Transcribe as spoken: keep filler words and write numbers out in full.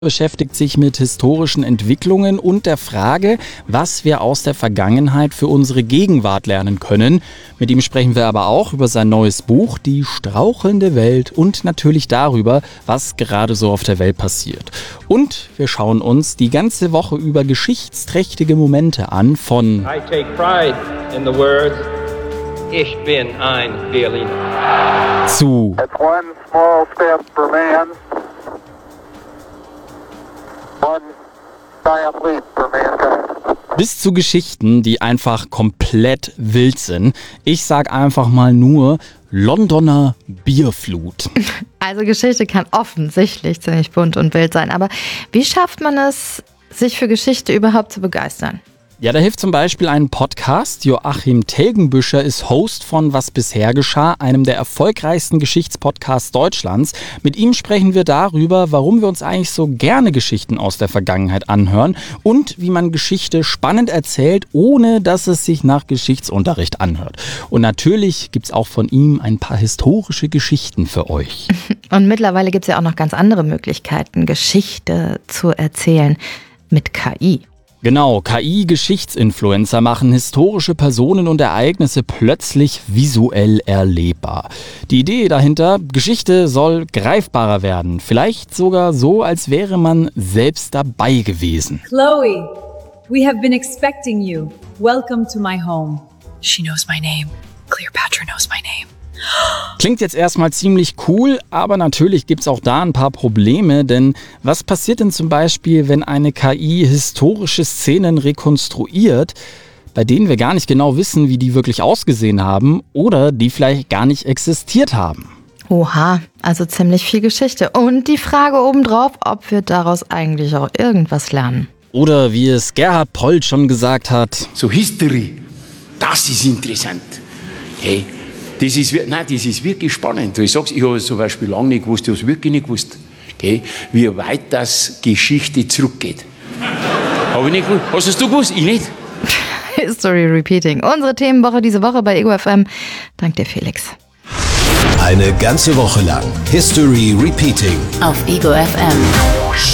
Beschäftigt sich mit historischen Entwicklungen und der Frage, was wir aus der Vergangenheit für unsere Gegenwart lernen können. Mit ihm sprechen wir aber auch über sein neues Buch, Die strauchelnde Welt, und natürlich darüber, was gerade so auf der Welt passiert. Und wir schauen uns die ganze Woche über geschichtsträchtige Momente an von I take pride in the words, Ich bin ein Berliner. zu It's one small step for man, one giant leap for mankind. bis zu Geschichten, die einfach komplett wild sind. Ich sag einfach mal nur Londoner Bierflut. Also Geschichte kann offensichtlich ziemlich bunt und wild sein, aber wie schafft man es, sich für Geschichte überhaupt zu begeistern? Ja, da hilft zum Beispiel ein Podcast. Joachim Telgenbüscher ist Host von Was bisher geschah, einem der erfolgreichsten Geschichtspodcasts Deutschlands. Mit ihm sprechen wir darüber, warum wir uns eigentlich so gerne Geschichten aus der Vergangenheit anhören und wie man Geschichte spannend erzählt, ohne dass es sich nach Geschichtsunterricht anhört. Und natürlich gibt's auch von ihm ein paar historische Geschichten für euch. Und mittlerweile gibt es ja auch noch ganz andere Möglichkeiten, Geschichte zu erzählen mit K I. Genau, K I-Geschichtsinfluencer machen historische Personen und Ereignisse plötzlich visuell erlebbar. Die Idee dahinter, Geschichte soll greifbarer werden. Vielleicht sogar so, als wäre man selbst dabei gewesen. Chloe, we have been expecting you. Welcome to my home. She knows my name. Cleopatra knows my name. Klingt jetzt erstmal ziemlich cool, aber natürlich gibt's auch da ein paar Probleme, denn was passiert denn zum Beispiel, wenn eine K I historische Szenen rekonstruiert, bei denen wir gar nicht genau wissen, wie die wirklich ausgesehen haben oder die vielleicht gar nicht existiert haben? Oha, also ziemlich viel Geschichte. Und die Frage obendrauf, ob wir daraus eigentlich auch irgendwas lernen. Oder wie es Gerhard Polt schon gesagt hat: So History, das ist interessant. Hey, das ist, wir- nein, das ist wirklich spannend. Ich sag's, ich habe zum Beispiel lange nicht gewusst, ich habe es wirklich nicht gewusst, okay, wie weit das Geschichte zurückgeht. Habe ich nicht gewusst. Hast es du gewusst? Ich nicht. History Repeating. Unsere Themenwoche diese Woche bei Ego F M. Dank dir, Felix. Eine ganze Woche lang History Repeating. Auf Ego F M.